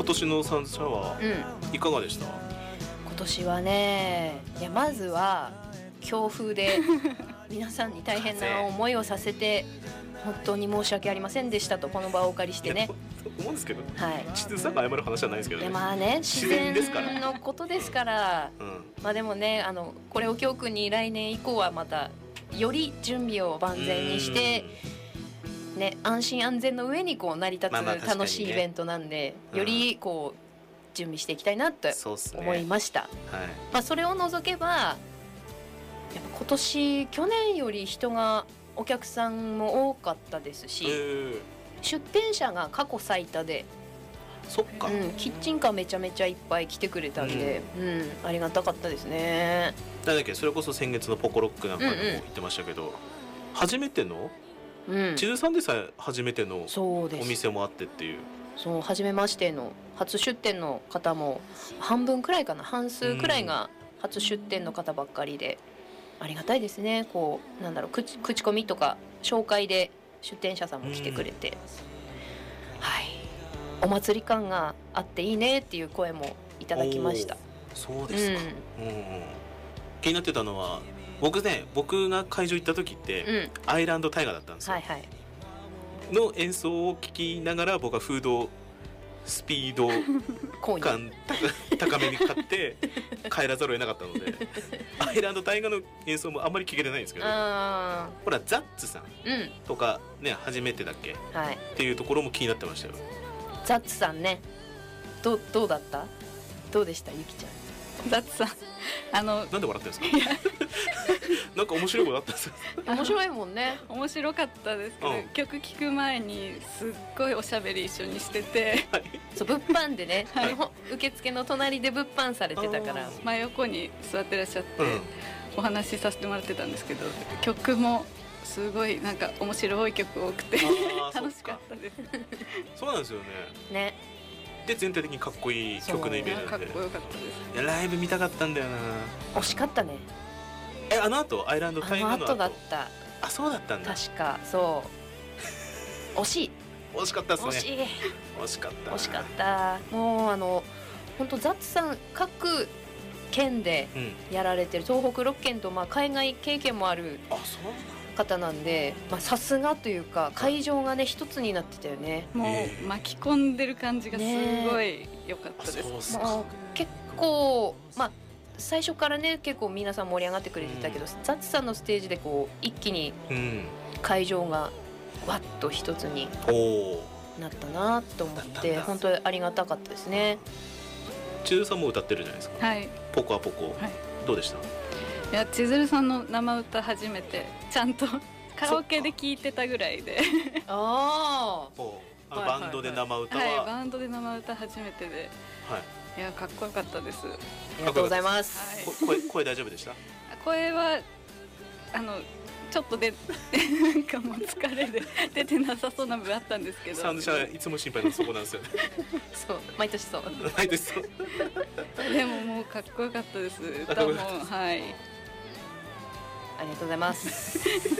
今年のサウンドシャワー、いかがでした？ 今年はね、いやまずは強風で皆さんに大変な思いをさせて本当に申し訳ありませんでしたとこの場をお借りしてね思うんですけど、 はい、 千鶴さんが謝る話じゃないですけどね。 いやまあね、自然のことですから、まあでもね、これを教訓に来年以降はまたより準備を万全にしてね、安心安全の上にこう成り立つ楽しいイベントなんで、よりこう準備していきたいなと思いました。まあそれを除けばやっぱ今年去年より人がお客さんも多かったですし、出店者が過去最多で、 そっか、 キッチンカーめちゃめちゃいっぱい来てくれたんで、ありがたかったですね。 なんだっけ、それこそ先月のポコロックなんかでも言ってましたけど、初めての千鶴さんでさえ初めてのお店もあってっていう、そう初めましての初出店の方も半分くらいかな、半数くらいが初出店の方ばっかりで、ありがたいですね。こうなんだろう、口コミとか紹介で出店者さんも来てくれて、はい、お祭り感があっていいねっていう声もいただきました。そうですか、気になってたのは僕が会場行った時って、アイランドタイガーだったんですよ、の演奏を聴きながら僕はフードスピード感高めに買って帰らざるを得なかったのでアイランドタイガーの演奏もあんまり聴けてないんですけど、ほらザッツさんとかね、初めてだっけ、っていうところも気になってましたよ。ザッツさんね、どうだった？どうでしたゆきちゃん？ザッツさんなんで笑ってるんですか？なんか面白いことあったんですか？面白いもんね。面白かったですけど、曲聴く前にすっごいおしゃべり一緒にしてて、そう物販でね、受付の隣で物販されてたから真横に座ってらっしゃって、お話しさせてもらってたんですけど、曲もすごいなんか面白い曲多くて楽しかったです。そうなんですよね。で全体的にかっこいい曲のイメージなんで、かっこよかったです。いやライブ見たかったんだよな。惜しかったね。あの後アイランドタイガーの後だった。あ、そうだったんだ。確かそう惜しかったですね。惜しかったもう本当ザッツさん各県でやられてる、東北6県と海外経験もある方なんで、さすがというか会場がね一つになってたよね。もう巻き込んでる感じがすごい良かったです。もう結構最初からね結構皆さん盛り上がってくれてたけど、ザッツさんのステージでこう一気に会場がわっと一つになったなと思って本当にありがたかったですね。千鶴さんも歌ってるじゃないですか。はい。ポコはポコ、どうでした？いや千鶴さんの生歌初めてちゃんとカラオケで聴いてたぐらいでバンドで生歌は、バンドで生歌初めてで、いやかっこよかったです。ありがとうございます。声大丈夫でした？声はちょっとなんかもう疲れで出てなさそうな部分あったんですけど、サウンド社いつも心配なのそこなんですよね。そう毎年そう毎年そうでももうかっこよかったです。歌もはい、ありがとうございます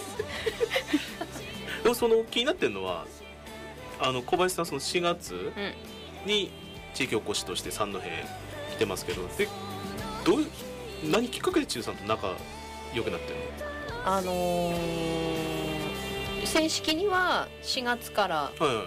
でもその気になってるのは小林さんその4月に地域おこしとして三戸来てますけど、で何きっかけで千鶴さんと仲良くなってるの？正式には4月から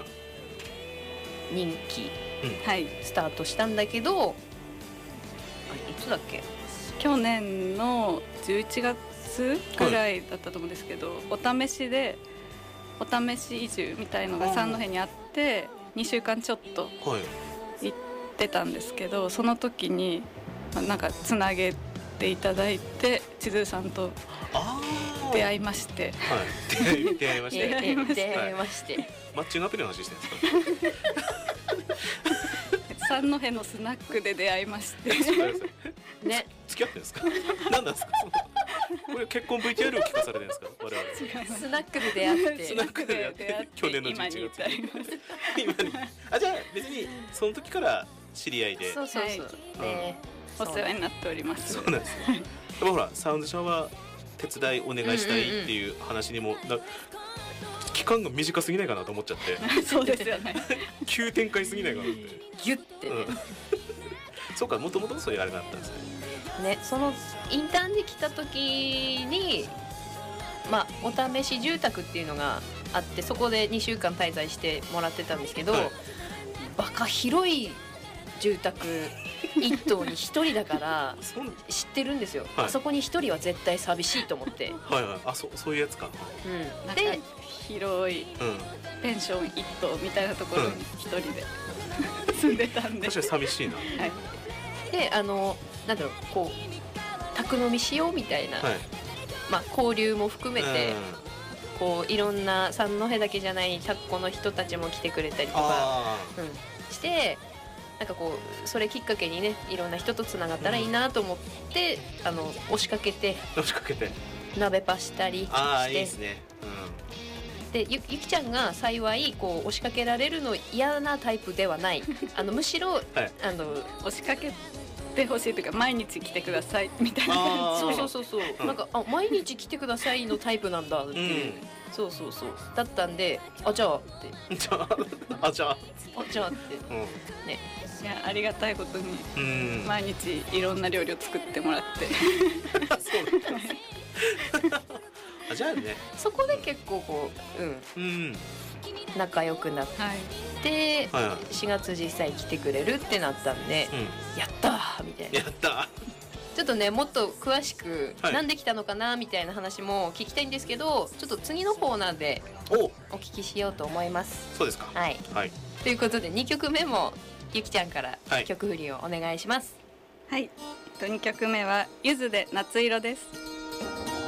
任期スタートしたんだけど、いつだっけ、去年の11月ぐらいだったと思うんですけど、お試し移住みたいのが三戸にあって2週間ちょっと行ってたんですけど、その時になんかつなげていただいて千鶴さんと出会いまして、出会いましてマッチングアプリの話してるんですか？三戸のスナックで出会いましてね、付き合ってるんですか？何なんですか？これ結婚 VTR を聞かされてるんですか？我々スナックで出会ってスナックで出会って去年の11月にじゃあ別にその時から知り合いで、そうお世話になっております。そうなんですね。ほらサウンドシャワー手伝いお願いしたいっていう話にも、きっ間が短すぎないかなと思っちゃってそうですよね急展開すぎないかなってギュッて、ね、 そうか、もともとそういうあれだったんですね。 そのインターンで来た時に、お試し住宅っていうのがあって、そこで2週間滞在してもらってたんですけど、バカ広い住宅一棟に一人だから知ってるんですよ、あそこに一人は絶対寂しいと思って、 そういうやつか、 で広いペンション一棟みたいなところに一人で住んでたんで、 確かに寂しいな、 でなんだろう、こう宅飲みしようみたいな、交流も含めて、こういろんな三戸だけじゃないタッコの人たちも来てくれたりとか、して、なんかこうそれきっかけにね、いろんな人とつながったらいいなと思って、押しかけて鍋パしたりして、 いいですね、 でゆきちゃんが幸いこう押しかけられるの嫌なタイプではないむしろ、 押しかけてほしいというか、毎日来てくださいみたいな感じ、 そうなんか毎日来てくださいのタイプなんだっていう、そうだったんで、じゃあってじゃあってね、 いやありがたいことに毎日いろんな料理を作ってもらってじゃあね、 そこで結構こう仲良くなって、4月実際来てくれるってなったんで、やったーみたいな、ちょっとね、もっと詳しくなんで来たのかなみたいな話も聞きたいんですけど、ちょっと次のコーナーでお聞きしようと思います。 そうですか。 ということで2曲目もゆきちゃんから曲振りをお願いします。 2曲目はゆずで夏色です。